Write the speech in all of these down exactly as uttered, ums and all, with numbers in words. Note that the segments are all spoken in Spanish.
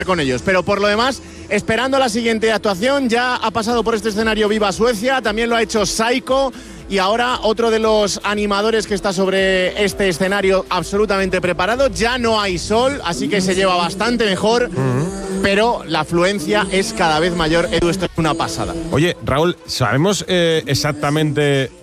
con ellos. Pero por lo demás, esperando la siguiente actuación, ya ha pasado por este escenario Viva Suecia, también lo ha hecho Saiko. Y ahora otro de los animadores que está sobre este escenario absolutamente preparado. Ya no hay sol, así que se lleva bastante mejor, uh-huh. pero la afluencia es cada vez mayor. Edu, esto es una pasada. Oye, Raúl, ¿sabemos eh, exactamente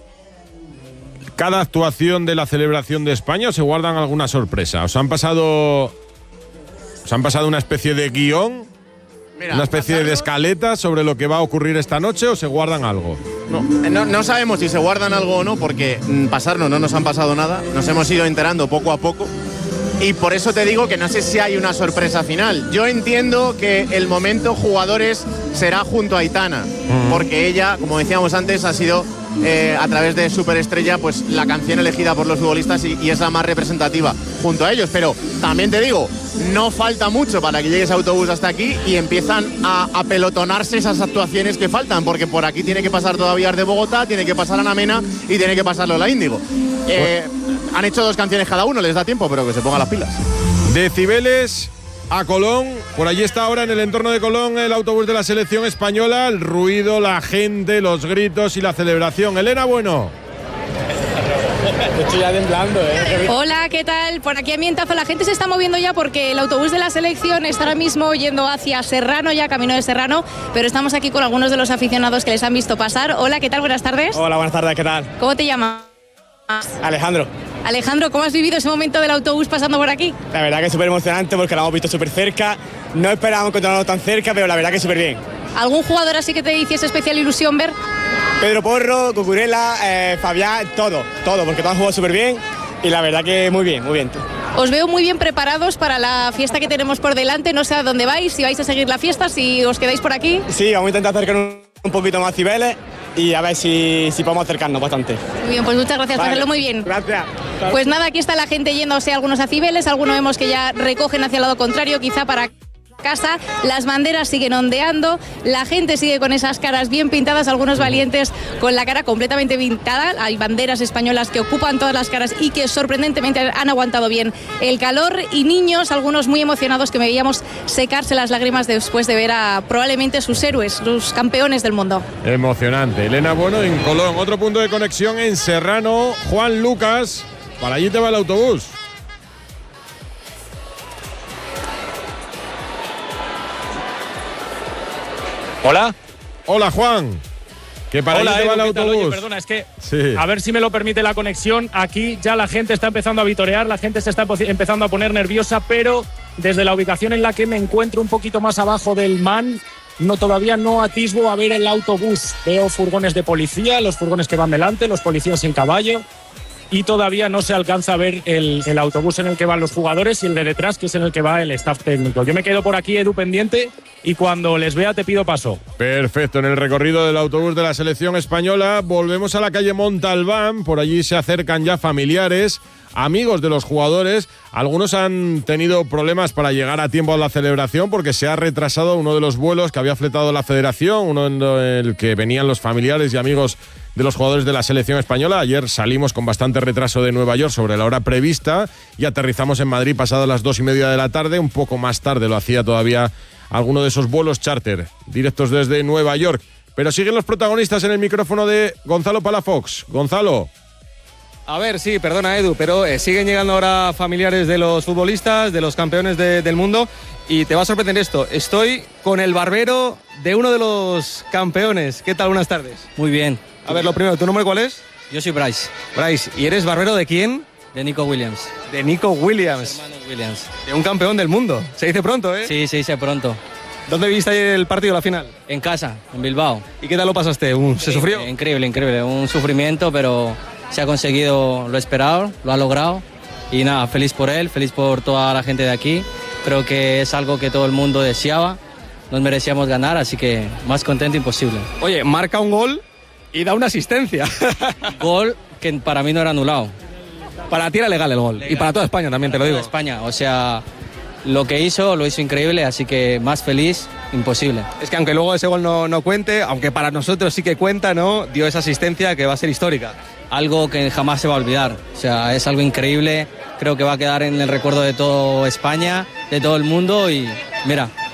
cada actuación de la celebración de España o se guardan alguna sorpresa? ¿Os han pasado, os han pasado una especie de guión? Mira, ¿una especie pasarlo? de escaleta sobre lo que va a ocurrir esta noche o se guardan algo? No, no, no sabemos si se guardan algo o no, porque mm, pasarnos no nos han pasado nada. Nos hemos ido enterando poco a poco. Y por eso te digo que no sé si hay una sorpresa final. Yo entiendo que el momento jugadores será junto a Aitana, uh-huh. porque ella, como decíamos antes, ha sido eh, a través de Superestrella pues la canción elegida por los futbolistas y, y es la más representativa junto a ellos. Pero también te digo, no falta mucho para que llegue ese autobús hasta aquí y empiezan a, a pelotonarse esas actuaciones que faltan, porque por aquí tiene que pasar todavía de Bogotá, tiene que pasar Ana Mena y tiene que pasar Lola Índigo. Eh, han hecho dos canciones cada uno, les da tiempo, pero que se pongan las pilas. De Cibeles a Colón, por allí está ahora en el entorno de Colón el autobús de la selección española, el ruido, la gente, los gritos y la celebración. Elena Bueno. Estoy ya temblando, ¿eh? Hola, ¿qué tal? Por aquí ambientazo, la gente se está moviendo ya porque el autobús de la selección está ahora mismo yendo hacia Serrano, ya camino de Serrano, pero estamos aquí con algunos de los aficionados que les han visto pasar. Hola, ¿qué tal? Buenas tardes. Hola, buenas tardes, ¿qué tal? ¿Cómo te llamas? Alejandro. Alejandro, ¿cómo has vivido ese momento del autobús pasando por aquí? La verdad que es súper emocionante porque lo hemos visto súper cerca. No esperábamos encontrarnos tan cerca, pero la verdad que súper bien. ¿Algún jugador así que te hiciese especial ilusión ver? Pedro Porro, Cucurella, eh, Fabián, todo, todo, porque todos han jugado súper bien y la verdad que muy bien, muy bien. Os veo muy bien preparados para la fiesta que tenemos por delante, no sé a dónde vais, si vais a seguir la fiesta, si os quedáis por aquí. Sí, vamos a intentar acercarnos un poquito más a Cibeles y a ver si, si podemos acercarnos bastante. Muy bien, pues muchas gracias, vale. por hacerlo muy bien. Gracias. Pues nada, aquí está la gente yéndose, algunos a Cibeles, algunos vemos que ya recogen hacia el lado contrario, quizá para casa, las banderas siguen ondeando, la gente sigue con esas caras bien pintadas, algunos valientes con la cara completamente pintada, hay banderas españolas que ocupan todas las caras y que sorprendentemente han aguantado bien el calor, y niños, algunos muy emocionados que me veíamos secarse las lágrimas después de ver a probablemente sus héroes, sus campeones del mundo. Emocionante. Elena Bueno en Colón, otro punto de conexión en Serrano. Juan Lucas, para allí te va el autobús. Hola. Hola, Juan. Que para Hola, allí te va el Edu, ¿qué tal? autobús. Oye, perdona, es que sí. a ver si me lo permite la conexión. Aquí ya la gente está empezando a vitorear, la gente se está empezando a poner nerviosa, pero desde la ubicación en la que me encuentro un poquito más abajo del Man, no, todavía no atisbo a ver el autobús. Veo furgones de policía, los furgones que van delante, los policías en caballo, y todavía no se alcanza a ver el, el autobús en el que van los jugadores y el de detrás, que es en el que va el staff técnico. Yo me quedo por aquí, Edu, pendiente, y cuando les vea te pido paso. Perfecto, en el recorrido del autobús de la selección española volvemos a la calle Montalbán, por allí se acercan ya familiares, amigos de los jugadores. Algunos han tenido problemas para llegar a tiempo a la celebración porque se ha retrasado uno de los vuelos que había fletado la federación, uno en el que venían los familiares y amigos de los jugadores de la selección española. Ayer salimos con bastante retraso de Nueva York sobre la hora prevista y aterrizamos en Madrid pasadas las dos y media de la tarde. Un poco más tarde lo hacía todavía alguno de esos vuelos charter directos desde Nueva York. Pero siguen los protagonistas en el micrófono de Gonzalo Palafox. Gonzalo. A ver, sí, perdona Edu, pero eh, siguen llegando ahora familiares de los futbolistas, de los campeones de, del mundo, y te va a sorprender esto. Estoy con el barbero de uno de los campeones. ¿Qué tal? Buenas tardes. Muy bien. A ver, lo primero, ¿tu nombre cuál es? Yo soy Bryce. Bryce. ¿Y eres barbero de quién? De Nico Williams. De Nico Williams. Hermano Williams. De un campeón del mundo. Se dice pronto, ¿eh? Sí, se dice pronto. ¿Dónde viste ayer el partido, la final? En casa, en Bilbao. ¿Y qué tal lo pasaste? ¿Se sufrió? Increíble, increíble. Un sufrimiento, pero se ha conseguido lo esperado, lo ha logrado. Y nada, feliz por él, feliz por toda la gente de aquí. Creo que es algo que todo el mundo deseaba. Nos merecíamos ganar, así que más contento imposible. Oye, marca un gol y da una asistencia. Gol que para mí no era anulado. Para ti era legal el gol. Legal. Y para toda España también, te lo digo. España, o sea, lo que hizo, lo hizo increíble, así que más feliz, imposible. Es que aunque luego ese gol no, no cuente, aunque para nosotros sí que cuenta, ¿no? Dio esa asistencia que va a ser histórica. Algo que jamás se va a olvidar. O sea, es algo increíble. Creo que va a quedar en el recuerdo de toda España, de todo el mundo, y mira,